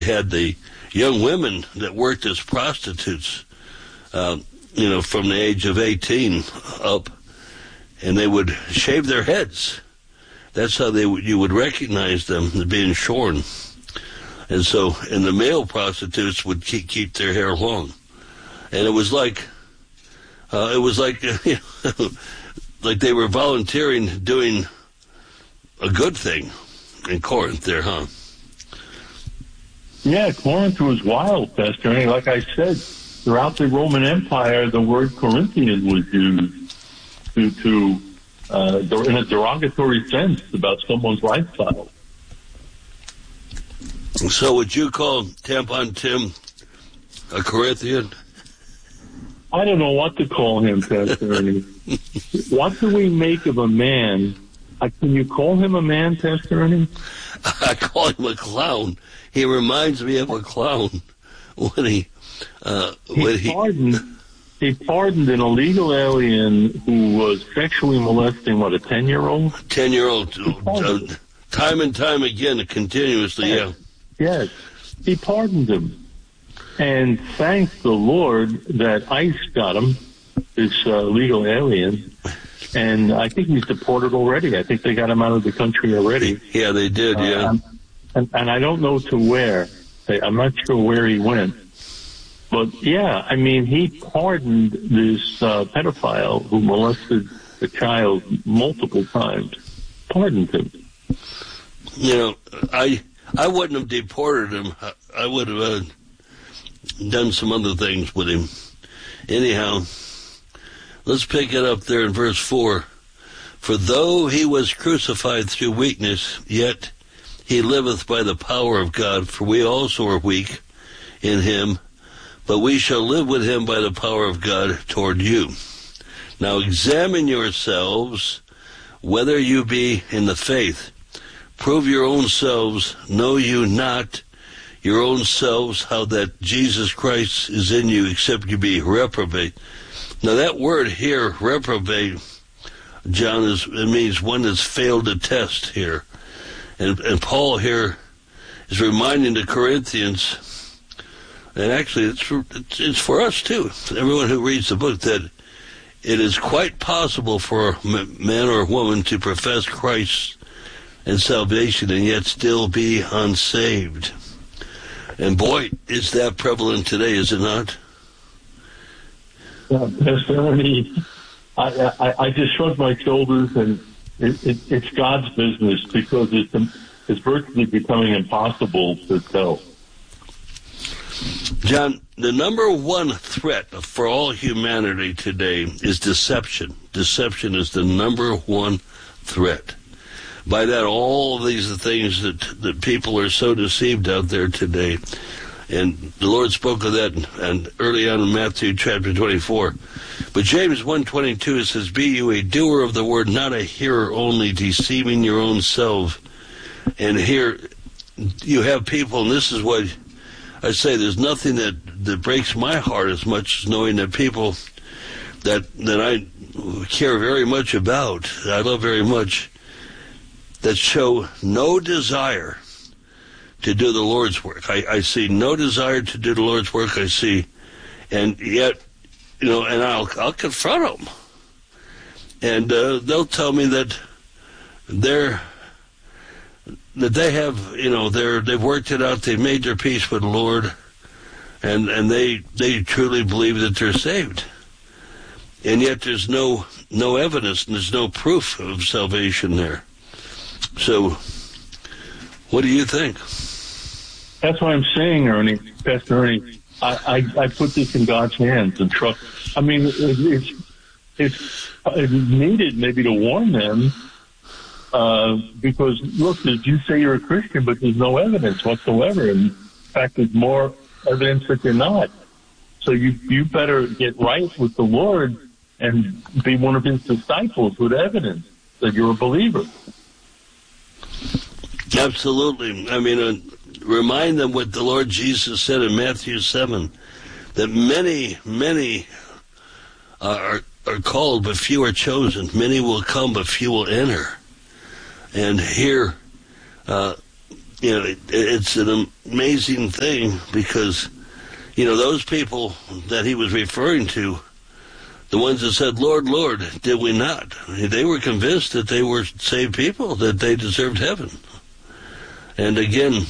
had the young women that worked as prostitutes, from the age of 18 up, and they would shave their heads. That's how you would recognize them as being shorn. And the male prostitutes would keep their hair long. And it was like like they were volunteering, doing a good thing in Corinth there, huh? Yeah, Corinth was wild, Pastor. I mean, like I said, throughout the Roman Empire, the word Corinthian was used to in a derogatory sense about someone's lifestyle. So would you call Tampon Tim a Corinthian? I don't know what to call him, Pastor Ernie. What do we make of a man? Can you call him a man, Pastor Ernie? I call him a clown. He reminds me of a clown when he pardoned an illegal alien who was sexually molesting, a 10-year-old? 10-year-old, time and time again, continuously, yeah. Yes, he pardoned him. And thank the Lord that ICE got him, this legal alien. And I think he's deported already. I think they got him out of the country already. Yeah, they did, yeah. And I don't know to where. I'm not sure where he went. But, yeah, I mean, he pardoned this pedophile who molested a child multiple times. Pardoned him. I wouldn't have deported him. I would have done some other things with him. Anyhow, let's pick it up there in verse 4. For though he was crucified through weakness, yet he liveth by the power of God. For we also are weak in him, but we shall live with him by the power of God toward you. Now examine yourselves whether you be in the faith. Prove your own selves, know you not your own selves how that Jesus Christ is in you, except you be reprobate. Now that word here, reprobate, John, it means one that's failed a test here. And Paul here is reminding the Corinthians, and actually it's for us too, everyone who reads the book, that it is quite possible for a man or a woman to profess Christ and salvation and yet still be unsaved. And boy, is that prevalent today, is it not? Pastor Ernie, I just shrug my shoulders, and it's God's business, because it's virtually becoming impossible to tell. John, the number one threat for all humanity today is deception. Deception is the number one threat. By that, all of these things that people are so deceived out there today. And the Lord spoke of that and early on in Matthew chapter 24. But James 1:22 says, be you a doer of the word, not a hearer only, deceiving your own self. And here you have people, and this is what I say, there's nothing that breaks my heart as much as knowing that people that I care very much about, I love very much, that show no desire to do the Lord's work. I see no desire to do the Lord's work. I see, and yet, and I'll confront them, and they'll tell me that they have, they've worked it out. They've made their peace with the Lord, and they truly believe that they're saved, and yet there's no evidence and there's no proof of salvation there. So, what do you think? That's what I'm saying, Ernie. Pastor Ernie, I put this in God's hands and trust. I mean, it's needed maybe to warn them, because look, you say you're a Christian, but there's no evidence whatsoever. In fact, there's more evidence that you're not. So you better get right with the Lord and be one of his disciples with evidence that you're a believer. Absolutely. I mean, remind them what the Lord Jesus said in Matthew 7, that many are called, but few are chosen. Many will come, but few will enter. And here, it's an amazing thing because, those people that he was referring to, the ones that said, Lord, Lord, did we not? They were convinced that they were saved people, that they deserved heaven. And again,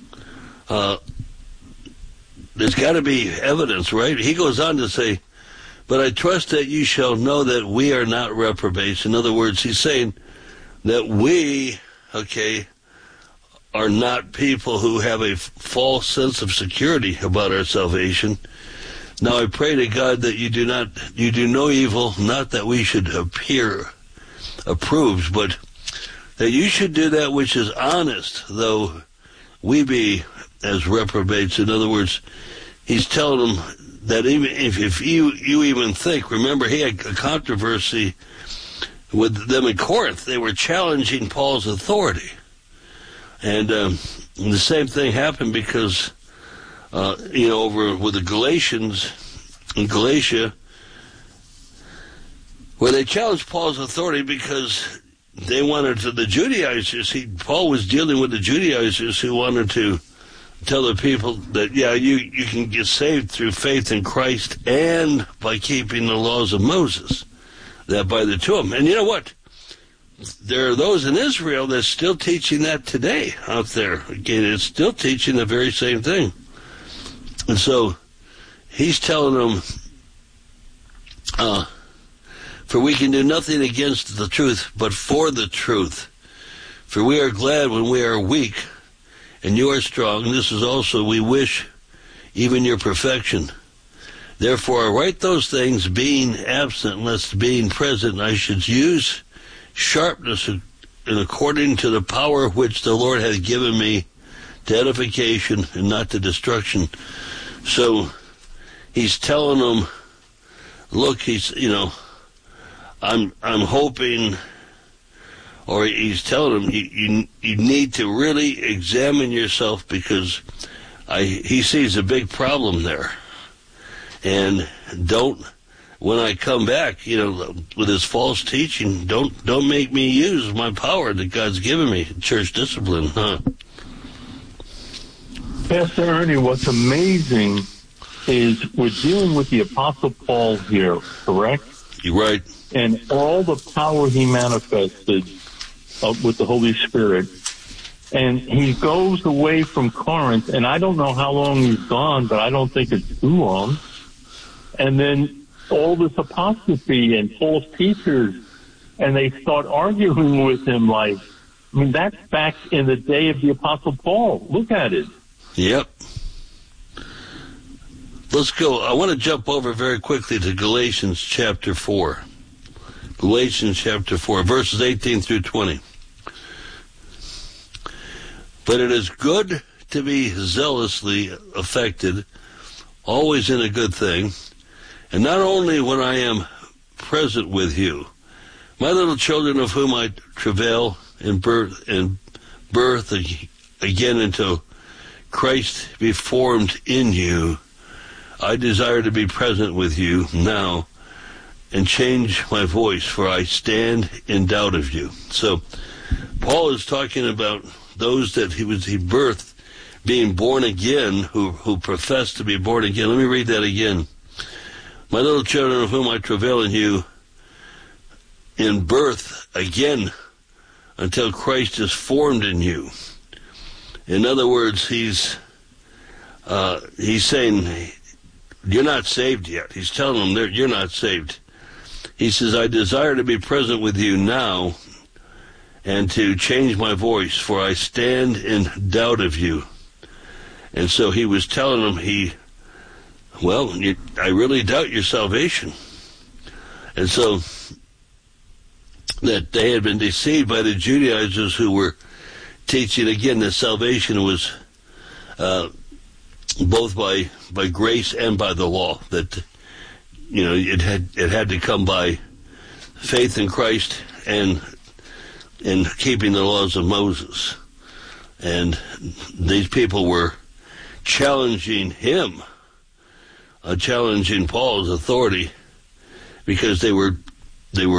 there's got to be evidence, right? He goes on to say, but I trust that you shall know that we are not reprobates. In other words, he's saying that we, are not people who have a false sense of security about our salvation. Now I pray to God that you do no evil, not that we should appear approved, but that you should do that which is honest, though we be as reprobates. In other words, he's telling them that even if you even think, remember he had a controversy with them in Corinth. They were challenging Paul's authority. And the same thing happened because, over with the Galatians in Galatia, where they challenged Paul's authority because they wanted to, the Judaizers, Paul was dealing with the Judaizers who wanted to tell the people that, you can get saved through faith in Christ and by keeping the laws of Moses, that by the two of them. And you know what? There are those in Israel that's still teaching that today out there. Again, it's still teaching the very same thing. And so he's telling them, for we can do nothing against the truth, but for the truth. For we are glad when we are weak, and you are strong. This is also we wish even your perfection. Therefore I write those things, being absent, lest being present I should use sharpness and according to the power which the Lord hath given me to edification and not to destruction. So he's telling them, look, I'm hoping, or he's telling them, you need to really examine yourself because he sees a big problem there. And when I come back, with his false teaching, don't make me use my power that God's given me, church discipline, huh? Pastor Ernie, what's amazing is we're dealing with the Apostle Paul here, correct? You're right. And all the power he manifested with the Holy Spirit. And he goes away from Corinth, and I don't know how long he's gone, but I don't think it's too long. And then all this apostasy and false teachers, and they start arguing with him that's back in the day of the Apostle Paul. Look at it. Yep. Let's go. I want to jump over very quickly to Galatians chapter 4. Galatians chapter 4, verses 18 through 20. But it is good to be zealously affected, always in a good thing, and not only when I am present with you. My little children, of whom I travail in birth again until Christ be formed in you, I desire to be present with you now and change my voice, for I stand in doubt of you. So Paul is talking about those that he birthed, being born again, who profess to be born again. Let me read that again. My little children, of whom I travail in you, in birth again, until Christ is formed in you. In other words, he's saying, you're not saved yet. He's telling them, you're not saved. He says, I desire to be present with you now and to change my voice, for I stand in doubt of you. And so he was telling them, I really doubt your salvation. And so that they had been deceived by the Judaizers who were teaching, again, that salvation was both by grace and by the law, that it had to come by faith in Christ and in keeping the laws of Moses. And these people were challenging him, challenging Paul's authority, because they were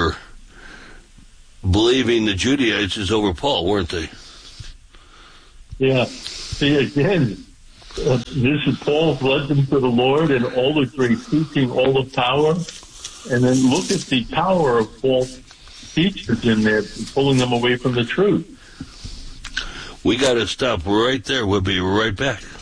believing the Judaizers over Paul, weren't they? Yeah. See, again, this is Paul led them to the Lord and all the great teaching, all the power. And then look at the power of false teachers in there, pulling them away from the truth. We got to stop right there. We'll be right back.